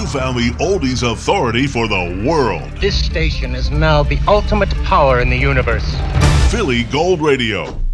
found the oldies authority for the world. This station is now the ultimate power in the universe. Philly Gold Radio.